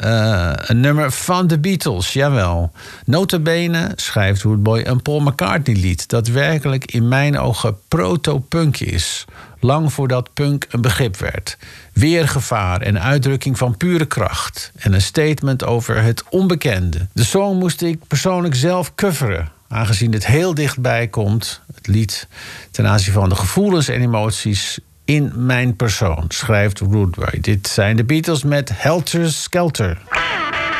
een nummer van de Beatles, jawel. Nota bene schrijft Rootboy een Paul McCartney-lied dat werkelijk in mijn ogen proto-punk is. Lang voordat punk een begrip werd. Weergevaar en uitdrukking van pure kracht. En een statement over het onbekende. De song moest ik persoonlijk zelf coveren, aangezien het heel dichtbij komt, het lied, ten aanzien van de gevoelens en emoties in mijn persoon, schrijft Rootboy. Dit zijn de Beatles met Helter Skelter.